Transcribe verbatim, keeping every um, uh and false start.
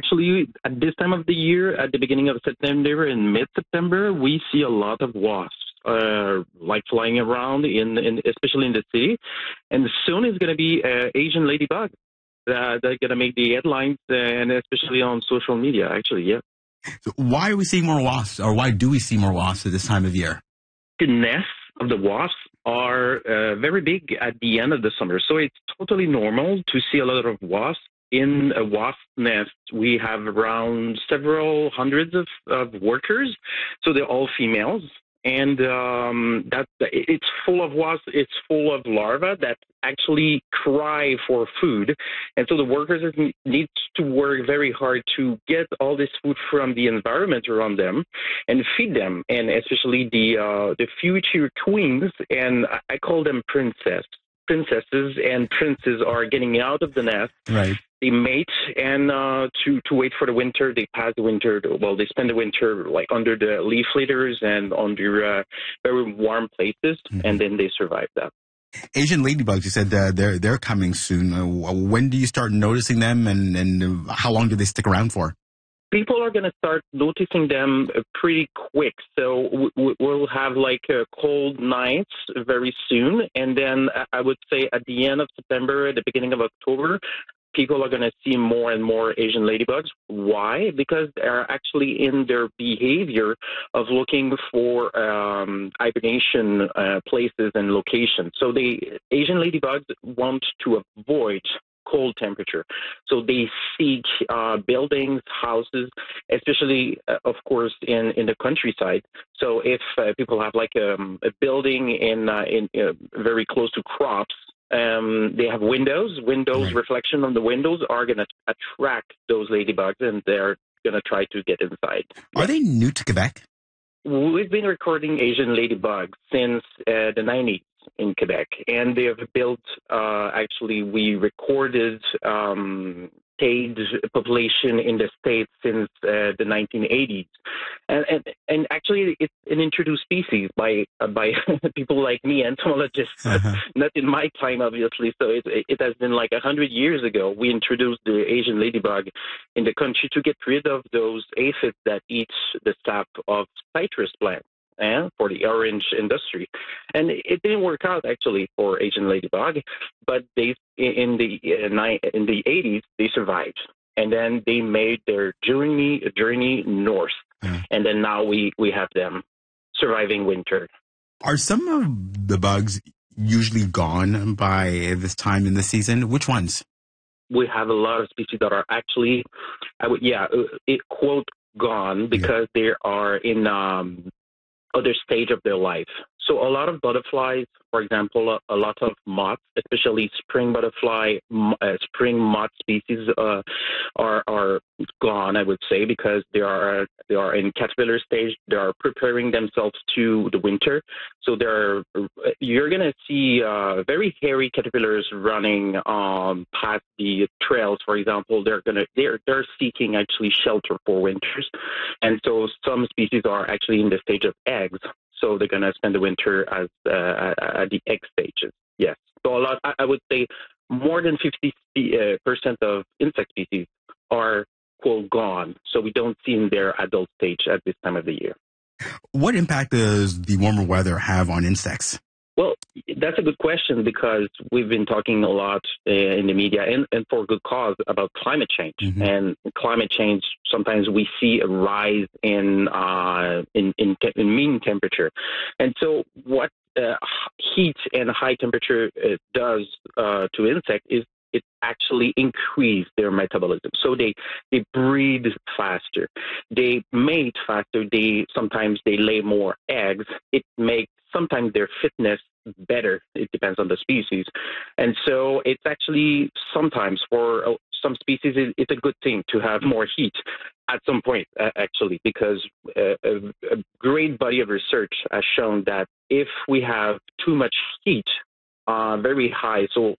actually, at this time of the year, at the beginning of September and mid-September, we see a lot of wasps, uh, like flying around, in, in especially in the city. And soon it's going to be uh, Asian ladybug. Uh, they're going to make the headlines, uh, and especially on social media, actually, yeah. So why are we seeing more wasps, or why do we see more wasps at this time of year? The nests of the wasps are uh, very big at the end of the summer, so it's totally normal to see a lot of wasps. In a wasp nest, we have around several hundreds of, of workers, so they're all females. And um, that it's full of wasps. It's full of larvae that actually cry for food, and so the workers need to work very hard to get all this food from the environment around them and feed them. And especially the uh, the future queens, and I call them princess princesses and princes, are getting out of the nest. Right. They mate, and uh, to, to wait for the winter, they pass the winter. Well, they spend the winter like under the leaf litters and under uh, very warm places, mm-hmm. and then they survive that. Asian ladybugs, you said uh, they're they're coming soon. Uh, when do you start noticing them, and, and how long do they stick around for? People are going to start noticing them pretty quick. So we'll have like uh, cold nights very soon, and then I would say at the end of September, at the beginning of October, people are going to see more and more Asian ladybugs. Why? Because they're actually in their behavior of looking for um, hibernation uh, places and locations. So the Asian ladybugs want to avoid cold temperature. So they seek uh, buildings, houses, especially, uh, of course, in, in the countryside. So if uh, people have like um, a building in, uh, in uh, very close to crops, Um, they have windows. Windows, right. Reflection on the windows are going to attract those ladybugs, and they're going to try to get inside. Are they new to Quebec? We've been recording Asian ladybugs since uh, the nineties in Quebec, and they have built, uh, actually, we recorded um, paid population in the States since uh, the nineteen eighties. And, and and actually, it's an introduced species by uh, by people like me, entomologists, uh-huh. Not in my time, obviously. So it, it has been like one hundred years ago. We introduced the Asian ladybug in the country to get rid of those aphids that eat the sap of citrus plants. And for the orange industry, and it didn't work out actually for Asian ladybug, but they in the in the eighties they survived, and then they made their journey journey north, mm. and then now we we have them surviving winter. Are some of the bugs usually gone by this time in the season? Which ones? We have a lot of species that are actually, I would yeah, it quote gone because yeah. they are in. Um, other stage of their life. So a lot of butterflies, for example, a, a lot of moths, especially spring butterfly, uh, spring moth species, uh, are are gone, I would say, because they are they are in caterpillar stage. They are preparing themselves to the winter. So they're you're gonna see uh, very hairy caterpillars running um, past the trails. For example, they're gonna they're they're seeking actually shelter for winters, and so some species are actually in the stage of eggs. So they're going to spend the winter as uh, at the egg stages. Yes. So a lot, I would say more than fifty percent of insect species are, quote, gone. So we don't see in their adult stage at this time of the year. What impact does the warmer weather have on insects? Well, that's a good question because we've been talking a lot uh, in the media and, and for good cause about climate change. Mm-hmm. And climate change, sometimes we see a rise in, uh, in, in, in mean temperature. And so what uh, heat and high temperature uh, does uh, to insects is it actually increase their metabolism. So they, they breed faster. They mate faster. They sometimes they lay more eggs. It makes sometimes their fitness better. It depends on the species. And so it's actually sometimes for some species, it's a good thing to have more heat at some point, uh, actually, because a, a, a great body of research has shown that if we have too much heat, Uh, very high, so